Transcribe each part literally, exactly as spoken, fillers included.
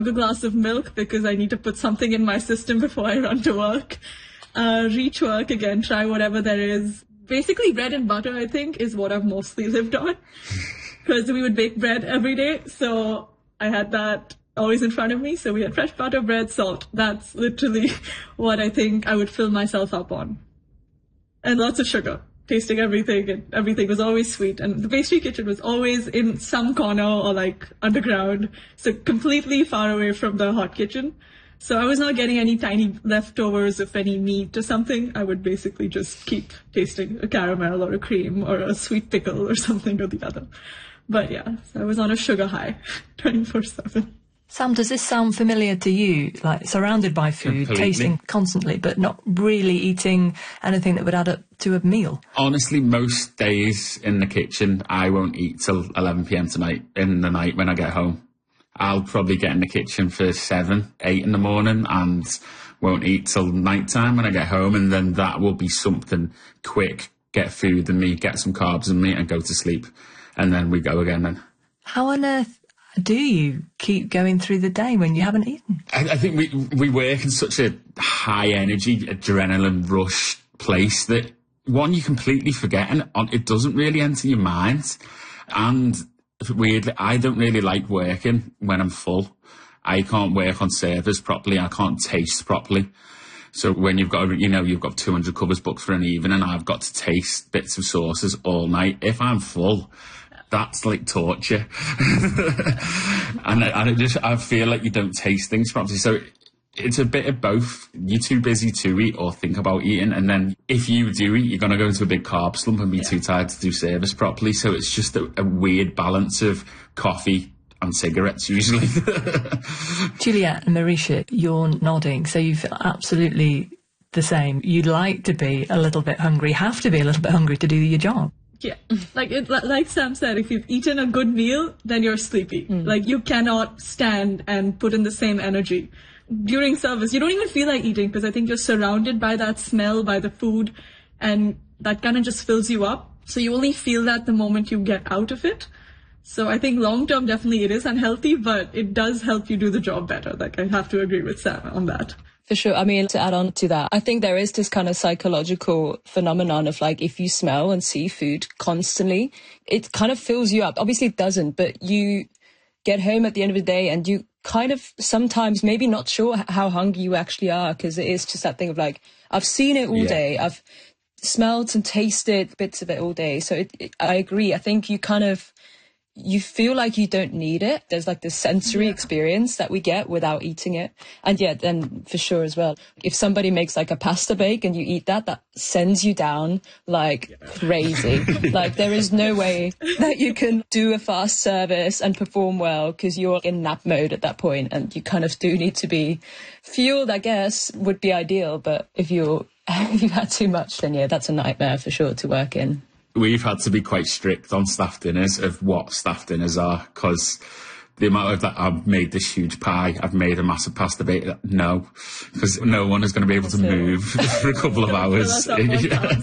the glass of milk because I need to put something in my system before I run to work. Uh, reach work again, try whatever there is. Basically, bread and butter, I think, is what I've mostly lived on. Because we would bake bread every day, so I had that always in front of me. So we had fresh butter, bread, salt. That's literally what I think I would fill myself up on. And lots of sugar. Tasting everything, and everything was always sweet. And the pastry kitchen was always in some corner or like underground, so completely far away from the hot kitchen. So I was not getting any tiny leftovers of any meat or something. I would basically just keep tasting a caramel or a cream or a sweet pickle or something or the other. But yeah, so I was on a sugar high twenty-four seven. Sam, does this sound familiar to you? Like, surrounded by food, Completely. tasting constantly, but not really eating anything that would add up to a meal? Honestly, most days in the kitchen, I won't eat till eleven p m tonight, in the night when I get home. I'll probably get in the kitchen for seven, eight in the morning and won't eat till night time when I get home, and then that will be something quick, get food in me, get some carbs in me and go to sleep. And then we go again then. How on earth do you keep going through the day when you haven't eaten? I, I think we we work in such a high energy, adrenaline rush place that, one, you completely forget, and it doesn't really enter your mind. And weirdly, I don't really like working when I'm full. I can't work on servers properly. I can't taste properly. So when you've got, you know, you've got two hundred covers booked for an evening and I've got to taste bits of sauces all night, if I'm full, that's like torture. and, I, and it just, I feel like you don't taste things properly. So it's a bit of both. You're too busy to eat or think about eating. And then if you do eat, you're going to go into a big carb slump and be yeah. too tired to do service properly. So it's just a, a weird balance of coffee and cigarettes usually. Juliet and Marisha, you're nodding. So you feel absolutely the same. You'd like to be a little bit hungry, have to be a little bit hungry to do your job. Yeah, like it, like Sam said, if you've eaten a good meal, then you're sleepy. Mm. Like you cannot stand and put in the same energy. During service, you don't even feel like eating because I think you're surrounded by that smell, by the food, and that kind of just fills you up. So you only feel that the moment you get out of it. So I think long term, definitely it is unhealthy, but it does help you do the job better. Like I have to agree with Sam on that. For sure. I mean, to add on to that, I think there is this kind of psychological phenomenon of like, if you smell and see food constantly, it kind of fills you up. Obviously it doesn't, but you get home at the end of the day and you kind of sometimes maybe not sure how hungry you actually are, because it is just that thing of like, I've seen it all yeah. day. I've smelled and tasted bits of it all day. So it, it, I agree. I think you kind of, you feel like you don't need it. There's like this sensory yeah. experience that we get without eating it. And yeah, then for sure as well, if somebody makes like a pasta bake and you eat that, that sends you down like yeah. crazy. Like there is no way that you can do a fast service and perform well because you're in nap mode at that point, and you kind of do need to be fueled, I guess, would be ideal. But if you're, if you've had too much, then yeah, that's a nightmare for sure to work in. We've had to be quite strict on staff dinners of what staff dinners are, because the amount of that I've made this huge pie, I've made a massive pasta bake. No, because no one is going to be able to move for a couple of hours. yeah. yeah.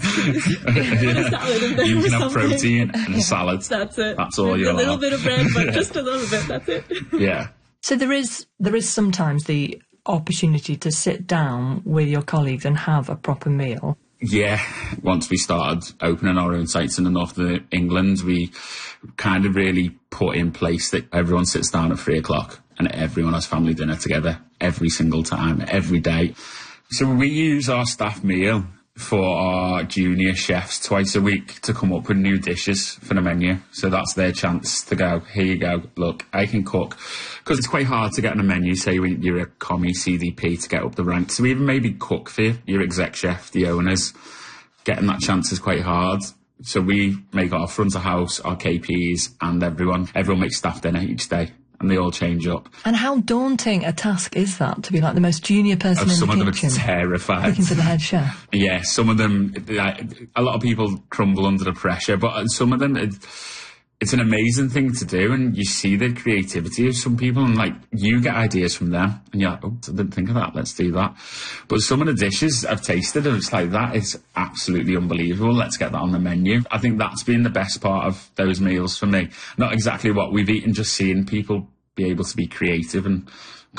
You can have protein and a salad. That's it. That's all you're A little allowed. bit of bread, but yeah. just a little bit. That's it. Yeah. So there is there is sometimes the opportunity to sit down with your colleagues and have a proper meal. Yeah, once we started opening our own sites in the north of England, we kind of really put in place that everyone sits down at three o'clock and everyone has family dinner together every single time, every day. So we use our staff meal for our junior chefs twice a week to come up with new dishes for the menu. So that's their chance to go, here you go, look, I can cook. Because it's quite hard to get on a menu, say when you're a commie C D P, to get up the ranks. So even maybe cook for your exec chef, the owners, getting that chance is quite hard. So we make our front of house, our K Ps, and everyone, everyone makes staff dinner each day. And they all change up. And how daunting a task is that, to be like the most junior person oh, in some the of kitchen? Them are terrified. Looking for the head chef. Yeah, some of them, a lot of people crumble under the pressure, but some of them, it, it's an amazing thing to do, and you see the creativity of some people, and like, you get ideas from them, and you're like, oh, I didn't think of that, let's do that. But some of the dishes I've tasted, and it's like, that is absolutely unbelievable, let's get that on the menu. I think that's been the best part of those meals for me. Not exactly what we've eaten, just seeing people be able to be creative and